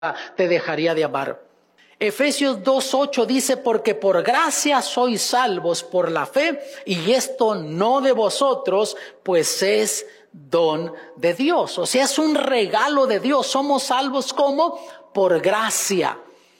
te dejaría de amar. Efesios 2:8 dice, porque por gracia sois salvos por la fe, y esto no de vosotros, pues es don de Dios. O sea, es un regalo de Dios. Somos salvos ¿cómo? Por gracia.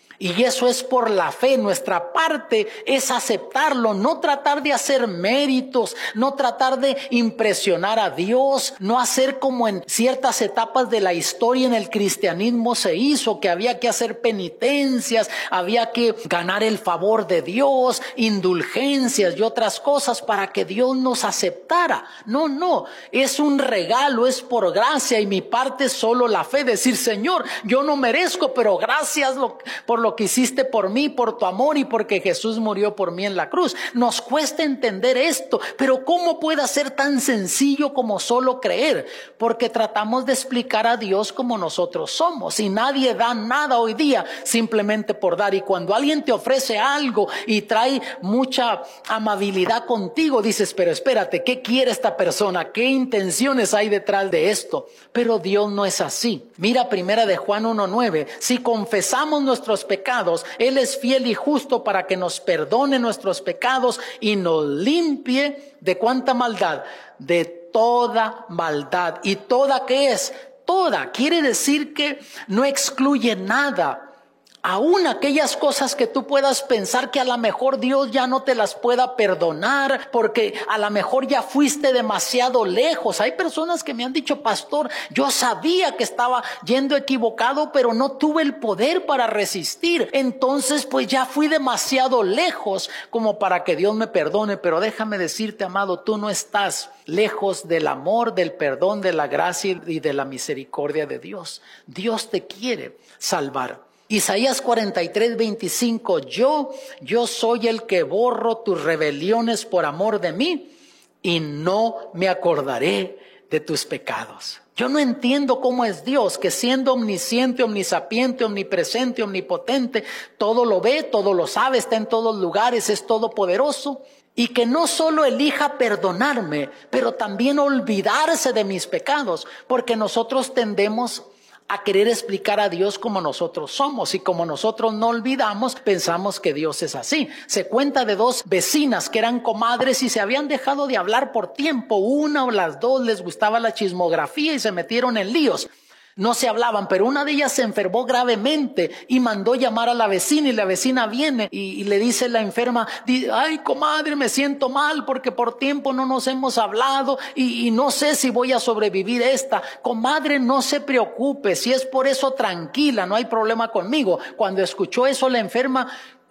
Y eso es por la fe. Nuestra parte es aceptarlo, no tratar de hacer méritos, no tratar de impresionar a Dios, no hacer como en ciertas etapas de la historia en el cristianismo se hizo, que había que hacer penitencias, había que ganar el favor de Dios, indulgencias y otras cosas para que Dios nos aceptara. No, es un regalo, es por gracia, y mi parte es solo la fe. Decir, Señor, yo no merezco, pero gracias por lo que hiciste por mí, por tu amor y porque Jesús murió por mí en la cruz. Nos cuesta entender esto, pero ¿cómo puede ser tan sencillo como solo creer? Porque tratamos de explicar a Dios como nosotros somos, y nadie da nada hoy día simplemente por dar. Y cuando alguien te ofrece algo y trae mucha amabilidad contigo, dices, pero espérate, ¿qué quiere esta persona? ¿Qué intenciones hay detrás de esto? Pero Dios no es así. Mira primera de Juan 1:9, si confesamos nuestros pecados, Él es fiel y justo para que nos perdone nuestros pecados y nos limpie de ¿cuánta maldad? De toda maldad. ¿Y toda qué es? Toda. Quiere decir que no excluye nada. Aún aquellas cosas que tú puedas pensar que a lo mejor Dios ya no te las pueda perdonar, porque a lo mejor ya fuiste demasiado lejos. Hay personas que me han dicho, pastor, yo sabía que estaba yendo equivocado, pero no tuve el poder para resistir. Entonces, pues ya fui demasiado lejos como para que Dios me perdone. Pero déjame decirte, amado, tú no estás lejos del amor, del perdón, de la gracia y de la misericordia de Dios. Dios te quiere salvar. Isaías 43:25, yo soy el que borro tus rebeliones por amor de mí y no me acordaré de tus pecados. Yo no entiendo cómo es Dios, que siendo omnisciente, omnisapiente, omnipresente, omnipotente, todo lo ve, todo lo sabe, está en todos lugares, es todopoderoso, y que no solo elija perdonarme, pero también olvidarse de mis pecados, porque nosotros tendemos a querer explicar a Dios como nosotros somos, y como nosotros no olvidamos, pensamos que Dios es así. Se cuenta de dos vecinas que eran comadres y se habían dejado de hablar por tiempo. Una o las dos les gustaba la chismografía y se metieron en líos. No se hablaban, pero una de ellas se enfermó gravemente y mandó llamar a la vecina, y la vecina viene y le dice la enferma, ay comadre, me siento mal porque por tiempo no nos hemos hablado y no sé si voy a sobrevivir esta. Comadre, no se preocupe, si es por eso tranquila, no hay problema conmigo. Cuando escuchó eso la enferma,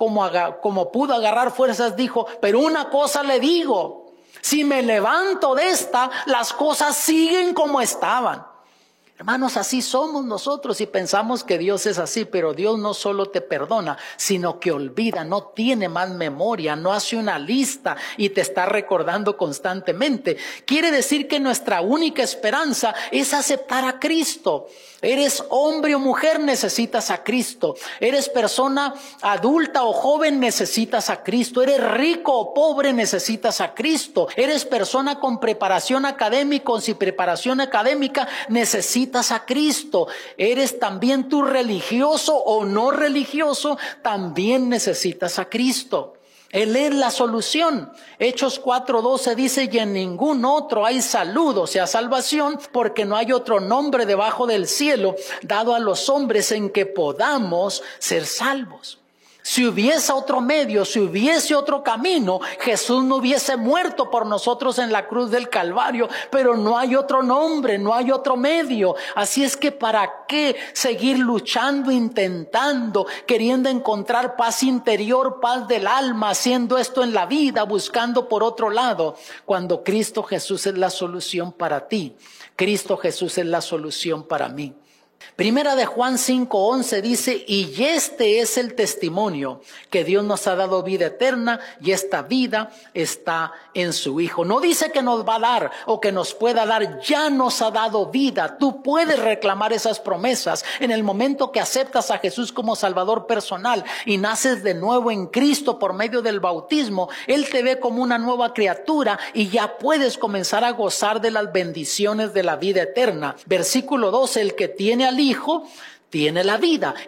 como pudo agarrar fuerzas, dijo, pero una cosa le digo, si me levanto de esta, las cosas siguen como estaban. Hermanos, así somos nosotros y pensamos que Dios es así, pero Dios no solo te perdona, sino que olvida, no tiene más memoria, no hace una lista y te está recordando constantemente. Quiere decir que nuestra única esperanza es aceptar a Cristo. Eres hombre o mujer, necesitas a Cristo. Eres persona adulta o joven, necesitas a Cristo. Eres rico o pobre, necesitas a Cristo. Eres persona con preparación académica o sin preparación académica, necesitas a Cristo. Eres también tú religioso o no religioso, también necesitas a Cristo. Él es la solución. Hechos 4:12 dice, y en ningún otro hay salud, o sea, salvación, porque no hay otro nombre debajo del cielo dado a los hombres en que podamos ser salvos. Si hubiese otro medio, si hubiese otro camino, Jesús no hubiese muerto por nosotros en la cruz del Calvario, pero no hay otro nombre, no hay otro medio. Así es que ¿para qué seguir luchando, intentando, queriendo encontrar paz interior, paz del alma, haciendo esto en la vida, buscando por otro lado, cuando Cristo Jesús es la solución para ti? Cristo Jesús es la solución para mí. Primera de Juan 5:11 dice, y este es el testimonio, que Dios nos ha dado vida eterna y esta vida está en su Hijo. No dice que nos va a dar o que nos pueda dar, ya nos ha dado vida. Tú puedes reclamar esas promesas en el momento que aceptas a Jesús como Salvador personal y naces de nuevo en Cristo por medio del bautismo. Él te ve como una nueva criatura y ya puedes comenzar a gozar de las bendiciones de la vida eterna. Versículo 12, el que tiene al Hijo tiene la vida.